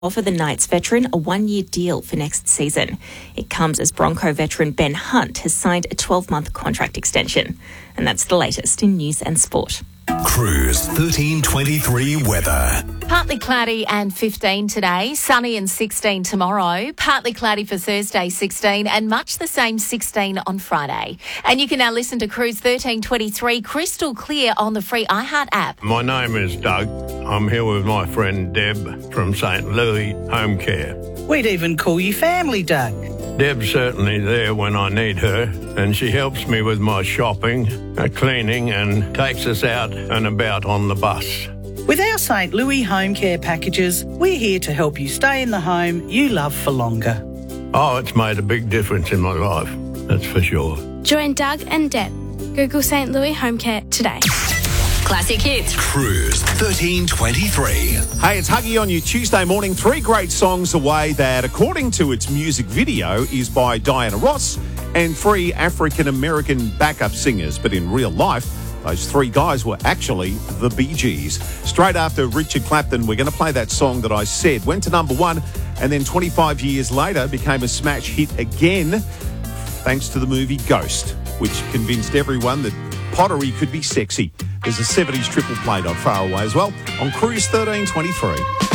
offer the Knights veteran a one-year deal for next season. It comes as Bronco veteran Ben Hunt has signed a 12-month contract extension. And that's the latest in news and sport. Cruise 1323 weather. Partly cloudy and 15 today, sunny and 16 tomorrow, partly cloudy for Thursday 16 and much the same 16 on Friday. And you can now listen to Cruise 1323 crystal clear on the free iHeart app. My name is Doug. I'm here with my friend Deb from St. Louis Home Care. We'd even call you family, Doug. Deb's certainly there when I need her, and she helps me with my shopping, cleaning, and takes us out and about on the bus. With our St. Louis Home Care packages, we're here to help you stay in the home you love for longer. Oh, it's made a big difference in my life, that's for sure. Join Doug and Deb. Google St. Louis Home Care today. Classic hits. Cruise 1323. Hey, it's Huggy on you Tuesday morning. 3 great songs away that, according to its music video, is by Diana Ross and 3 African-American backup singers. But in real life, those 3 guys were actually the Bee Gees. Straight after Richard Clapton, we're going to play that song that I said went to number 1 and then 25 years later became a smash hit again thanks to the movie Ghost, which convinced everyone that pottery could be sexy. There's a 70s triple play not far away as well on Cruise 1323.